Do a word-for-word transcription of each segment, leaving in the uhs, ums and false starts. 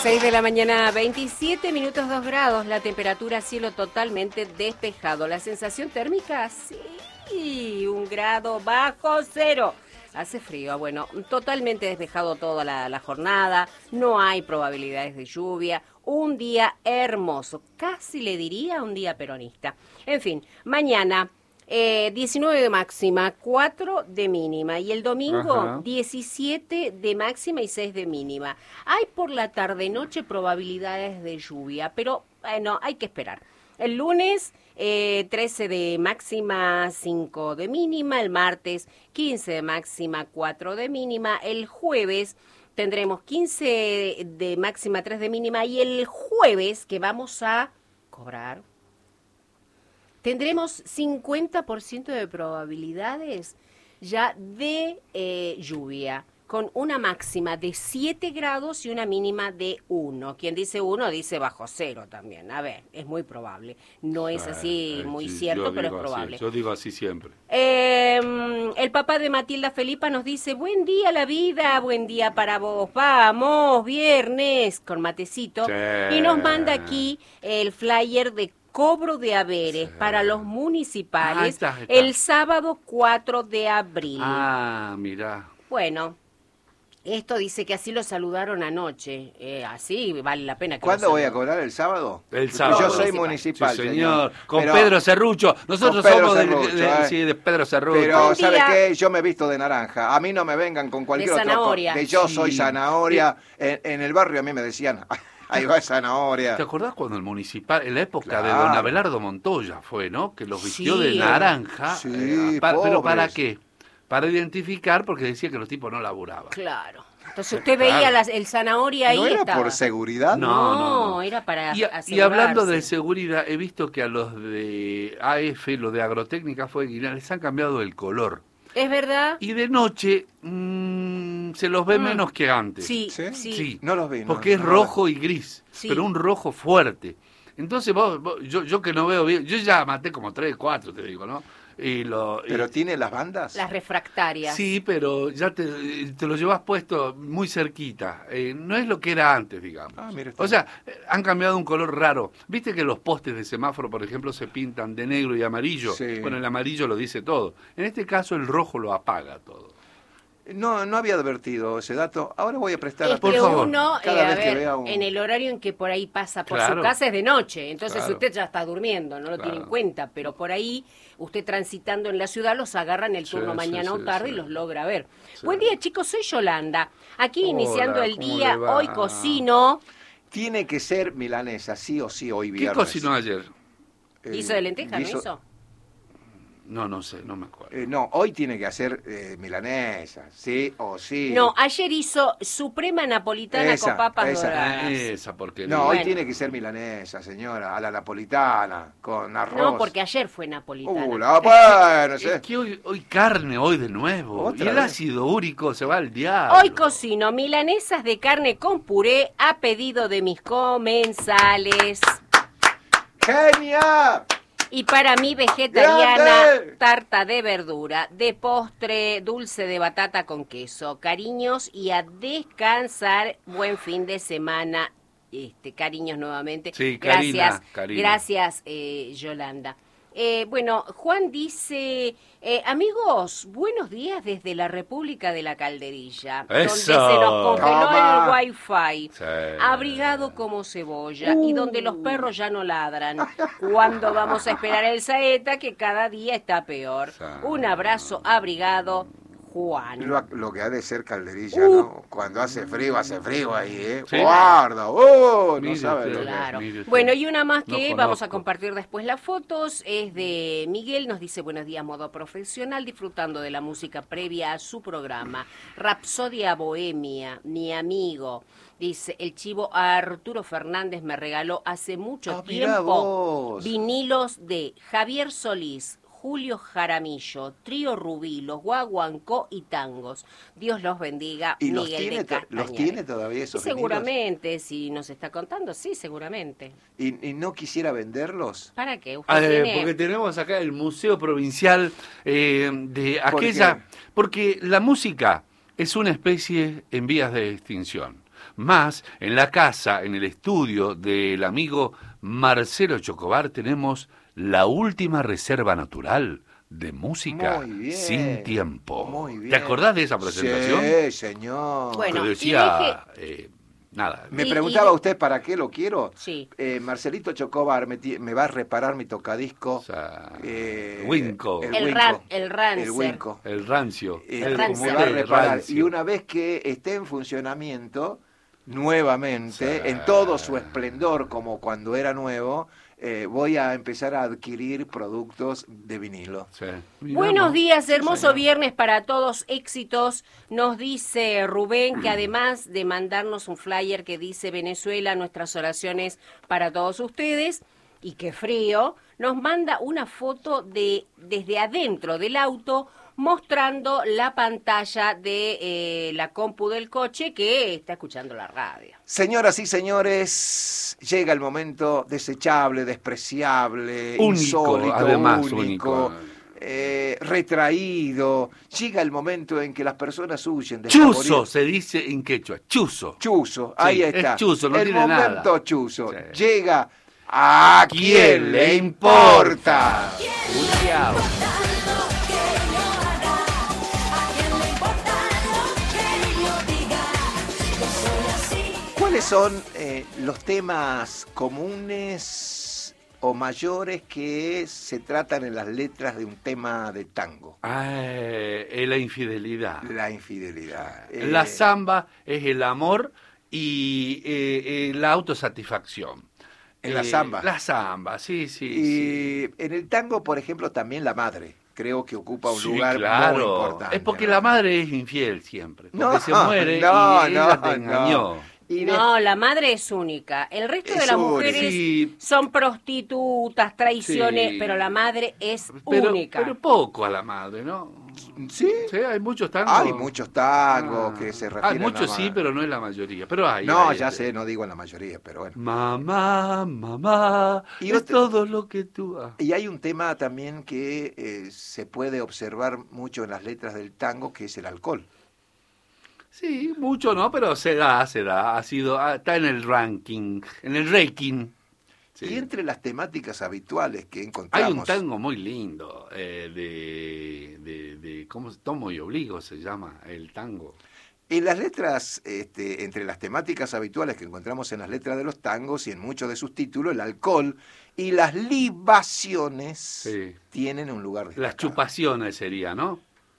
seis de la mañana, veintisiete minutos, dos grados, la temperatura, cielo totalmente despejado. La sensación térmica, sí, un grado bajo cero. Hace frío, bueno, totalmente despejado toda la, la jornada, no hay probabilidades de lluvia, un día hermoso, casi le diría un día peronista. En fin, mañana eh, diecinueve de máxima, cuatro de mínima, y el domingo Ajá. diecisiete de máxima y seis de mínima. Hay por la tarde-noche probabilidades de lluvia, pero bueno, hay que esperar. El lunes, eh, trece de máxima, cinco de mínima. El martes, quince de máxima, cuatro de mínima. El jueves tendremos quince de máxima, tres de mínima. Y el jueves, que vamos a cobrar, tendremos cincuenta por ciento de probabilidades ya de eh, lluvia, con una máxima de siete grados y una mínima de uno. Quien dice uno dice bajo cero también. A ver, es muy probable. No es así eh, muy sí, cierto, pero es probable. Así, yo digo así siempre. Eh, el papá de Matilda Felipa nos dice, buen día la vida, buen día para vos. Vamos, viernes, con matecito. Sí. Y nos manda aquí el flyer de cobro de haberes sí. para los municipales ah, está, está. el sábado cuatro de abril. Ah, mirá. Bueno, esto dice que así lo saludaron anoche. Eh, así vale la pena que ¿Cuándo voy a cobrar? ¿El sábado? El sábado. Yo soy municipal, sí, señor. señor. Con Pero, Pedro Cerrucho. Nosotros Pedro somos Cerrucho, de, de, eh. sí, de Pedro Cerrucho. Pero, ¿sabes qué? Yo me he visto de naranja. A mí no me vengan con cualquier de otro. Zanahoria. De yo sí. soy zanahoria. En, en el barrio a mí me decían, ahí va zanahoria. ¿Te acordás cuando el municipal, en la época claro. de don Abelardo Montoya fue, ¿no? Que los vistió sí. de naranja. Sí, eh, para, ¿Pero para qué? Para identificar, porque decía que los tipos no laburaban. Claro. Entonces usted veía claro. las, el zanahoria ahí. ¿No era estaba. por seguridad? No, no, no, no. era para y, y hablando de seguridad, he visto que a los de A F, los de Agrotécnica fue Guinea, les han cambiado el color. ¿Es verdad? Y de noche mmm, se los ve mm. menos que antes. Sí, sí. sí. sí. No los vi. No, porque no, es rojo no. y gris, sí. pero un rojo fuerte. Entonces vos, vos yo, yo que no veo bien, yo ya maté como tres, cuatro, te digo, ¿no? Y lo, ¿Pero y, tiene las bandas? Las refractarias. Sí, pero ya te, te lo llevas puesto muy cerquita. Eh, no es lo que era antes, digamos. Ah, mira, o sea, eh, han cambiado un color raro. ¿Viste que los postes de semáforo, por ejemplo, se pintan de negro y amarillo? Sí. Bueno, el amarillo lo dice todo. En este caso, el rojo lo apaga todo. No, no había advertido ese dato. Ahora voy a prestar es atención. que favor. uno, Cada eh, vez a que ver, vea un... en el horario en que por ahí pasa por Claro. su casa es de noche, entonces Claro. usted ya está durmiendo, no lo Claro. tiene en cuenta, pero por ahí usted transitando en la ciudad los agarra en el turno Sí, mañana sí, o sí, tarde sí. y los logra ver. Sí. Buen día, chicos, soy Yolanda. Aquí Hola, iniciando el ¿cómo día, le va? hoy cocino. Tiene que ser milanesa, sí o sí, hoy ¿Qué viernes. cocinó ayer? Eh, ¿Hizo de lenteja, guiso- no hizo? No, no sé, no me acuerdo. Eh, no, hoy tiene que hacer eh, milanesa, sí o sí. No, ayer hizo suprema napolitana Esa, con papas esa. doradas. Esa porquería. No, hoy Bueno. tiene que ser milanesa, señora, a la napolitana, con arroz. No, porque ayer fue napolitana. Uh, la, bueno, Es sé. que hoy, hoy carne, hoy de nuevo. ¿Otra Y el vez? ácido úrico se va al diablo. Hoy cocino milanesas de carne con puré a pedido de mis comensales. ¡Genia! Y para mí vegetariana, ¡Grande! tarta de verdura, de postre, dulce de batata con queso. Cariños y a descansar. Buen fin de semana. Este, cariños nuevamente. Sí, Karina, gracias, Karina. gracias eh, Yolanda. Eh, bueno, Juan dice, eh, amigos, buenos días desde la República de la Calderilla, ¡Eso! donde se nos congeló Toma. el wifi, Sí. abrigado como cebolla, Uh. y donde los perros ya no ladran. ¿Cuándo vamos a esperar el saeta que cada día está peor? Sí. Un abrazo abrigado, Juan. Lo, lo que ha de ser calderilla, Uh. ¿no? Cuando hace frío, hace frío ahí, ¿eh? Sí. Guarda, ¡oh! No Mire sabe usted. lo que es. Claro. Mire usted. Bueno, y una más No que vamos a conozco. compartir después las fotos es de Miguel, nos dice buenos días, modo profesional, disfrutando de la música previa a su programa. Rapsodia Bohemia, mi amigo. Dice, el chivo Arturo Fernández me regaló hace mucho Ah, mirá tiempo vos. vinilos de Javier Solís, Julio Jaramillo, Trío Rubí, Los Guaguancó y Tangos. Dios los bendiga, ¿Y los Miguel tiene, de to- los Castañares. tiene todavía Y esos vinilos? seguramente, si nos está contando, sí, seguramente. ¿Y, y no quisiera venderlos? ¿Para qué? ¿Usted Ah, eh, tiene...? porque tenemos acá el Museo Provincial eh, de ¿Por aquella... qué? Porque la música es una especie en vías de extinción. más en la casa, en el estudio del amigo Marcelo Chocobar, tenemos la última reserva natural de música Muy bien, sin tiempo. muy bien. ¿Te acordás de esa presentación? Sí, señor. Bueno, Que y decía, eh, nada. Me Y- preguntaba y- usted para qué lo quiero. Sí. Eh, Marcelito Chocobar me, ti- me va a reparar mi tocadisco. O sea, eh, Winco. El Winco, ran- el Rancer. El Winco. El rancio. Eh, El me rancio. va a el reparar. rancio. Y una vez que esté en funcionamiento, nuevamente, Sí. en todo su esplendor, como cuando era nuevo, eh, voy a empezar a adquirir productos de vinilo. Sí. Mirá Buenos vos. días, hermoso señor. viernes para todos, éxitos. Nos dice Rubén que además de mandarnos un flyer que dice Venezuela, nuestras oraciones para todos ustedes, y qué frío, nos manda una foto de desde adentro del auto mostrando la pantalla de eh, la compu del coche que está escuchando la radio. Señoras y señores, llega el momento desechable, despreciable, Único, insólito, además, único, único. eh, retraído. Llega el momento en que las personas huyen de Chuzo se dice en quechua. Chuzo. Chuzo, ahí Sí, está. es chuzo, no el tiene momento nada. chuzo. Sí. Llega a quién le importa. Juliao. ¿Cuáles son eh, los temas comunes o mayores que se tratan en las letras de un tema de tango? Ah, eh, la infidelidad. La infidelidad. Eh, La samba es el amor y eh, eh, la autosatisfacción. En la Eh, samba. La samba, sí, sí. y sí. en el tango, por ejemplo, también la madre. Creo que ocupa un Sí, lugar claro. muy importante. Es porque ¿no? la madre es infiel siempre. Porque No, se muere no, y ella no, te engañó. no. Y de- No, la madre es única. El resto de Es las única. mujeres Sí. son prostitutas, traiciones, Sí. pero la madre es Pero, única. pero poco a la madre, ¿no? ¿Sí? Sí, hay muchos tangos. Hay muchos tangos Ah. que se refieren Hay muchos a sí, pero no es la mayoría. Pero hay. No, hay, ya este. sé, no digo en la mayoría, pero bueno. Mamá, mamá, Y es otro- todo lo que tú haces. Y hay un tema también que eh, se puede observar mucho en las letras del tango, que es el alcohol. Sí, mucho no, pero se da, se da. Ha sido, ah, está en el ranking, en el ranking. Sí. Y entre las temáticas habituales que Hay encontramos... un tango muy lindo eh, de, de, de, ¿cómo se Tomo y Obligo se llama el tango? En las letras, este, entre las temáticas habituales que encontramos en las letras de los tangos y en muchos de sus títulos, el alcohol y las libaciones Sí. tienen un lugar destacado. Las chupaciones sería, ¿no?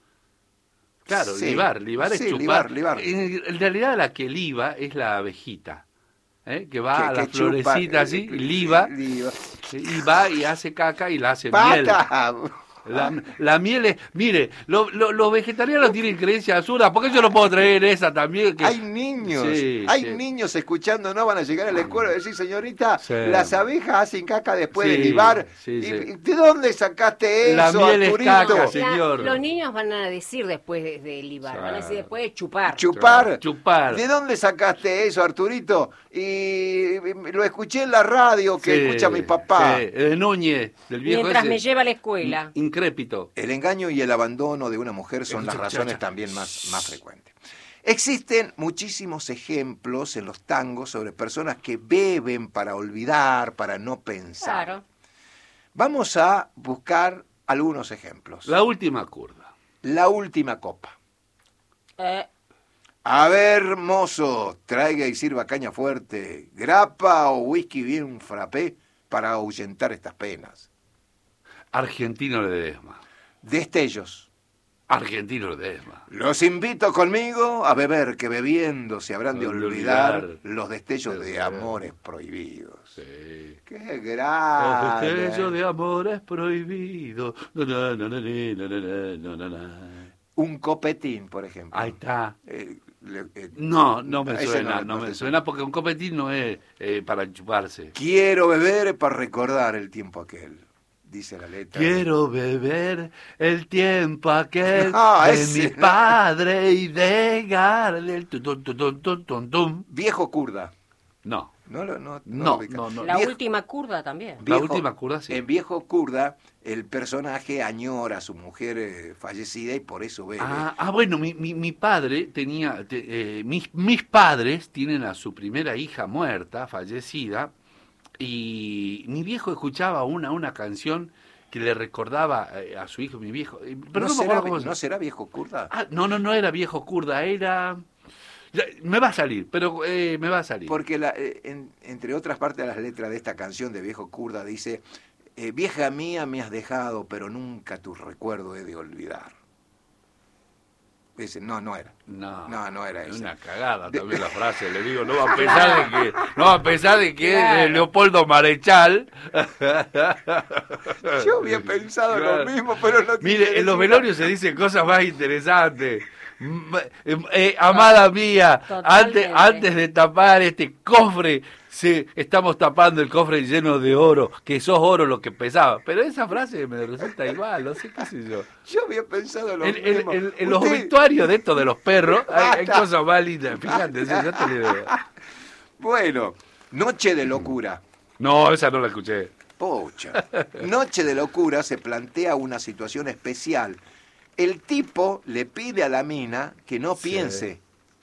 Claro, Sí. libar, libar es Sí, chupar. libar, libar. En, en realidad la que liba es la abejita, ¿eh? que va Que- a la que chupa, florecita eh, así, eh, liba, liba. y va y hace caca y la hace miel. ¡Pata! La, la miel es, mire, lo- lo- los vegetarianos tienen creencias absurdas, porque yo no puedo traer esa también. Que, Hay niños, Sí, hay sí. niños escuchando, no van a llegar a la escuela y decir, señorita, Sí. las abejas hacen caca después Sí, de libar. sí, ¿Y- sí. y ¿De dónde sacaste eso, La miel es Arturito? caca, La- señor. los niños van a decir después de, de libar, van a decir después de chupar. Chupar. Chupar. ¿De dónde sacaste eso, Arturito? Y lo escuché en la radio que Sí, escucha mi papá. sí, de Núñez, del viejo Mientras ese. me lleva a la escuela. Incrépito. El engaño y el abandono de una mujer son las Cha, cha, razones cha. también más, más frecuentes. Existen muchísimos ejemplos en los tangos sobre personas que beben para olvidar, para no pensar. Claro. Vamos a buscar algunos ejemplos. La última curva. La última copa. Eh, A ver, mozo, traiga y sirva caña fuerte, grapa o whisky bien frappé para ahuyentar estas penas. Argentino Ledesma. Destellos. Argentino Ledesma. Los invito conmigo a beber, que bebiendo se habrán de De olvidar olvidar. los destellos De de olvidar. amores prohibidos. Sí. ¡Qué Los grande! destellos de amor es prohibido. No, no, no, no, no, no, no, no, no. Un copetín, por ejemplo. Ahí está. Eh, le- eh, No, no me ese suena, le no me pasa. suena porque un copetín no es eh, para chuparse. Quiero beber para recordar el tiempo aquel, dice la letra. Quiero beber el tiempo aquel No, de ese mi no. padre y de Gardel. Tu, tu, tu, tu, tu, tu, tu. Viejo kurda. No. No, lo- no, No, lo ubica. no, no. La Viejo- última kurda también. La última kurda, sí. En Viejo Kurda, el personaje añora a su mujer eh, fallecida y por eso bebe. Ah, ah, bueno, mi, mi, mi padre tenía, te- eh, mis, mis padres tienen a su primera hija muerta, fallecida, y mi viejo escuchaba una, una canción que le recordaba eh, a su hijo, mi viejo, eh, pero ¿No, no, me será, acuerdo cómo se- ¿No será Viejo Kurda? Ah, no, no, no era viejo kurda, era... ya, me va a salir, pero eh, me va a salir. Porque la, eh, en- entre otras partes de las letras de esta canción de Viejo Kurda dice, eh, vieja mía me has dejado, pero nunca tu recuerdo he de olvidar. Dice, no, no era. No, No, no era es esa. una cagada De- también la frase, le digo, no, a pesar de que, no, a pesar de que Claro. es Leopoldo Marechal. Yo había pensado Claro. lo mismo, pero no quise Mire, en los decirlo. velorios se dicen cosas más interesantes. M- eh, eh, amada mía, antes, Totalmente. antes de tapar este cofre, se, estamos tapando el cofre lleno de oro, que sos oro lo que pesaba. Pero esa frase me resulta igual, no sé qué sé yo. Yo había pensado lo En, en- mismo. en- en los Usted- obituarios de estos de los perros hay, hay Basta. cosas más lindas. Fíjate, yo te le digo. Bueno, Noche de Locura. No, esa no la escuché. Pocha. Noche de Locura se plantea una situación especial. El tipo le pide a la mina que no Sí. piense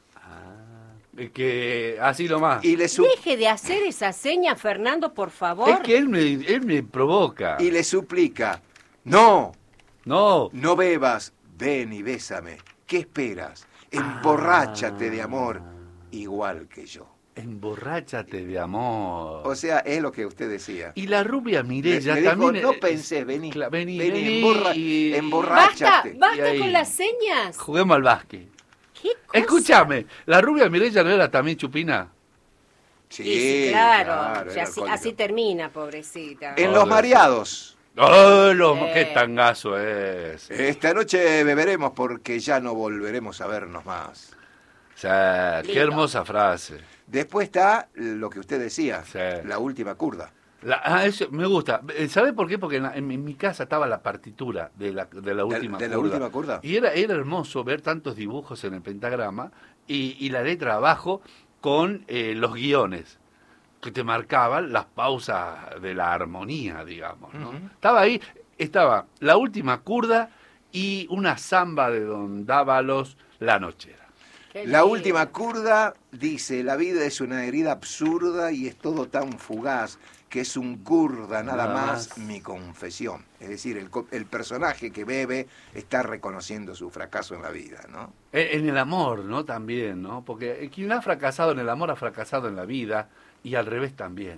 Es que así nomás. y le, su- Deje de hacer esa seña, Fernando, por favor. Es que él me, él me provoca. y le suplica, no, No. no bebas, ven y bésame. ¿Qué esperas? Emborráchate de amor, igual que yo. Emborráchate de amor. O sea, es lo que usted decía. Y la rubia Mireya Le- le dijo, también. no es- pensés, vení, Cla- vení, vení, vení emborra- y- emborráchate. Basta, Y basta ahí- con las señas. Juguemos al básquet. ¿Qué cosa? Escúchame, ¿la rubia Mireya no era también chupina? Sí, Y sí, claro, claro, ya era así, alcohólica. así termina, pobrecita. En Oh, Los Dios. Mareados. ¡Oh, lo- Sí. qué tangazo es! Esta noche beberemos porque ya no volveremos a vernos más. O sea, qué Lindo. hermosa frase. Después está lo que usted decía, Sí. la última kurda. La- ah, eso me gusta. ¿Sabe por qué? Porque en, la- en mi- en mi casa estaba la partitura de la, de la última de la kurda. última kurda. Y era, era hermoso ver tantos dibujos en el pentagrama y, y la letra abajo con eh, los guiones que te marcaban las pausas de la armonía, digamos, ¿no? Ujú. Estaba ahí, estaba la última kurda y una samba de Don Dávalos, La Nochera. Qué La lindo. última kurda dice, la vida es una herida absurda y es todo tan fugaz que es un kurda nada, Nada más, más. mi confesión. Es decir, el, co- el personaje que bebe está reconociendo su fracaso en la vida, ¿no? En, en el amor, ¿no? También, ¿no? Porque quien ha fracasado en el amor ha fracasado en la vida y al revés también.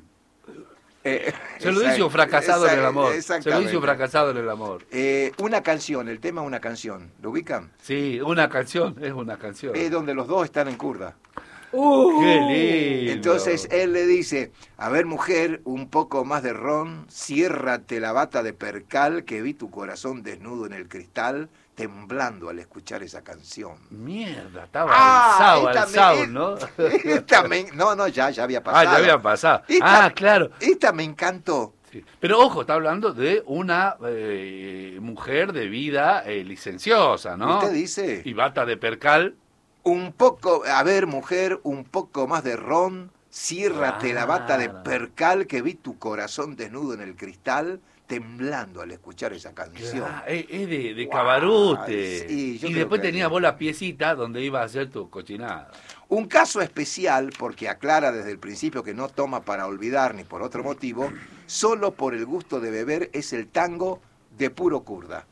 Eh, Se lo exact- dice un fracasado en el exact- amor. Se lo exactamente. dice un fracasado en el amor. Eh, una canción, el tema una canción, ¿lo ubican? Sí, una canción, es una canción. Es donde los dos están en kurda. Uh, ¡Qué lindo! Entonces él le dice, a ver mujer, un poco más de ron, ciérrate la bata de percal que vi tu corazón desnudo en el cristal, temblando al escuchar esa canción. Mierda, estaba Ah, alzado, esta alzado, me- ¿no? Esta me- no, no, ya, ya había Ah, pasado. ya había pasado. Esta- Ah, claro. Esta me encantó. Sí. Pero ojo, está hablando de una eh, mujer de vida eh, licenciosa, ¿no? ¿Usted dice? Y bata de percal. Un poco, a ver mujer, un poco más de ron, ciérrate la bata de Claro. percal que vi tu corazón desnudo en el cristal, temblando al escuchar esa canción. Ah, es, es de, de Guau, cabarute. sí, yo y creo después que- tenía vos la piecita donde iba a hacer tu cochinada. Un caso especial porque aclara desde el principio que no toma para olvidar ni por otro motivo, solo por el gusto de beber es el tango de puro kurda.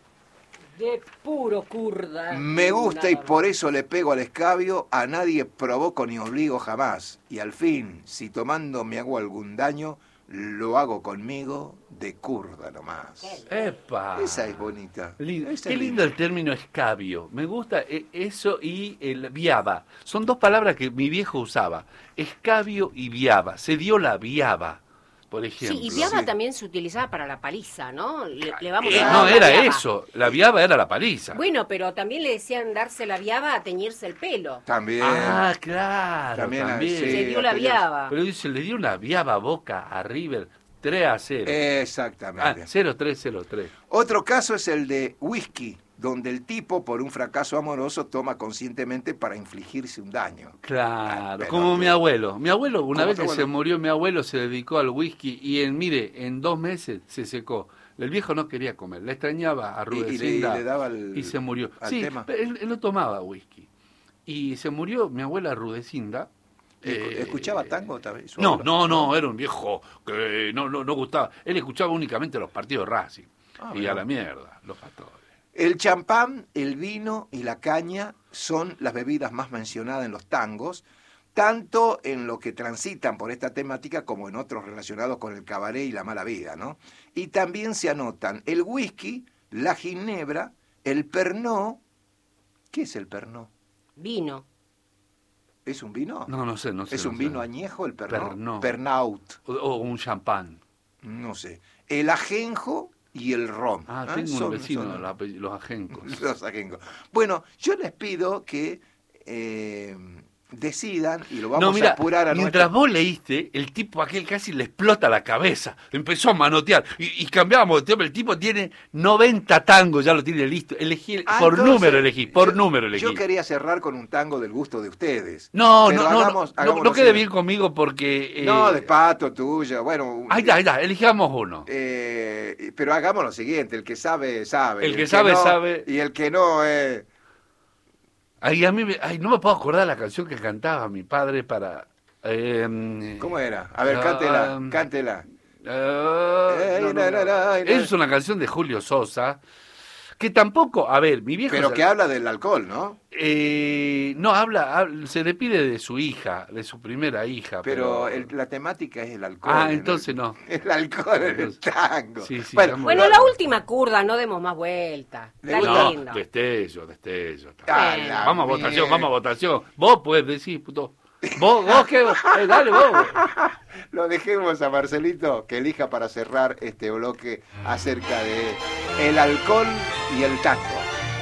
de puro kurda. Me gusta y Nada por eso le pego al escabio, a nadie provoco ni obligo jamás. Y al fin, si tomando me hago algún daño, lo hago conmigo de kurda nomás. ¡Epa! Esa es bonita. Lindo. Esa Qué es lindo el término escabio. Me gusta eh, eso y el viaba. Son dos palabras que mi viejo usaba. Escabio y viaba. Se dio la viaba, por ejemplo. Sí, y viaba Sí. también se utilizaba para la paliza, ¿no? Le, le vamos Eh, a dar no, la era viaba. eso. La viaba era la paliza. Bueno, pero también le decían darse la viaba a teñirse el pelo. También. Ah, claro. También, También. sí. Se dio la aquellos- viaba. Pero dice, le dio una viaba boca a River tres a cero. Ah, Exactamente. cero tres cero tres. Otro caso es el de Whisky, donde el tipo, por un fracaso amoroso, toma conscientemente para infligirse un daño. Claro, Pero como tú- mi abuelo. Mi abuelo, una ¿Cómo vez tu que abuelo? se murió, mi abuelo se dedicó al whisky y en, mire, en dos meses se secó. El viejo no quería comer, le extrañaba a Y- y le- Rudecinda y le daba al- y se murió. al Sí, tema. él, él no tomaba whisky. Y se murió mi abuela Rudecinda. ¿Y escu- eh, ¿Escuchaba tango también? su No, abuelo? no, no, era un viejo que no, no, no gustaba. Él escuchaba únicamente los partidos Racing. Ah, y mirá. a la mierda, los pastores. El champán, el vino y la caña son las bebidas más mencionadas en los tangos, tanto en lo que transitan por esta temática como en otros relacionados con el cabaret y la mala vida, ¿no? Y también se anotan el whisky, la ginebra, el pernod. ¿Qué es el pernod? Vino. ¿Es un vino? No, no sé, no sé. ¿Es no un sé. vino añejo el pernod? Pernod. Pernaut, O, o un champán. no sé. El ajenjo y el ron. Ah, ¿eh? tengo Son- un vecino, son- los ape- los ajencos. Los ajencos. Bueno, yo les pido que eh, decidan y lo vamos No, mira, a apurar a mientras nuestra... vos leíste, el tipo aquel casi le explota la cabeza, empezó a manotear y, y cambiábamos de tema. El tipo tiene noventa tangos, ya lo tiene listo. Elegí, Ah, por entonces, número elegí, por yo- número elegí. Yo quería cerrar con un tango del gusto de ustedes. No, Pero no, no, hagamos- no, hagamos no, lo no quede siguiente. bien conmigo porque... eh, No, de pato, tuyo, bueno... Ahí está, ahí está, elijamos uno. eh, pero hagamos lo siguiente, el que sabe, sabe. El y que sabe, no- sabe. Y el que no, eh, Ay, a mí me- ay, no me puedo acordar la canción que cantaba mi padre para... eh, ¿cómo era? A ver, Ah, cántela, um, cántela. Ah, Ay, no, no, na, na, no. na, na. Es una canción de Julio Sosa, que tampoco, a ver, mi viejo... Pero se- que habla del alcohol, ¿no? eh, no, habla, habla- se le pide de su hija, de su primera hija. Pero Pero, el- la temática es el alcohol. Ah, en el- entonces no. El alcohol en el Entonces- tango. Sí, sí, bueno, estamos- Bueno, la última curda, no demos más vueltas. Le Está gusta- lindo. No, destello, destello. está Ah, bien. la Vamos a votación, mierda. vamos a votación. Vos podés decir, puto. Vos, vos qué, eh, dale vos. lo dejemos a Marcelito que elija para cerrar este bloque acerca de el alcohol y el tango.